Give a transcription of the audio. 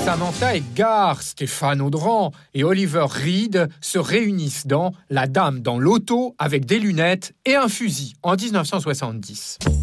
Samantha Eggar, Stéphane Audran et Oliver Reed se réunissent dans La Dame dans l'auto avec des lunettes et un fusil en 1970.